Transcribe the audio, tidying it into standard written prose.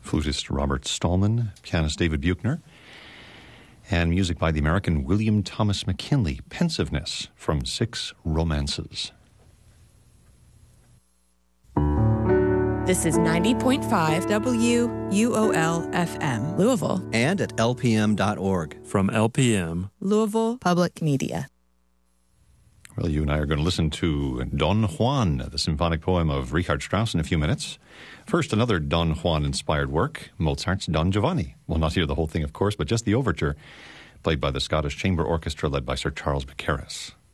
flutist Robert Stallman, pianist David Buechner, and music by the American William Thomas McKinley, Pensiveness from Six Romances. This is 90.5 WUOL-FM, Louisville. And at lpm.org. From LPM, Louisville Public Media. Well, you and I are going to listen to Don Juan, the symphonic poem of Richard Strauss, in a few minutes. First, another Don Juan-inspired work, Mozart's Don Giovanni. We'll not hear the whole thing, of course, but just the overture, played by the Scottish Chamber Orchestra led by Sir Charles Beccaris.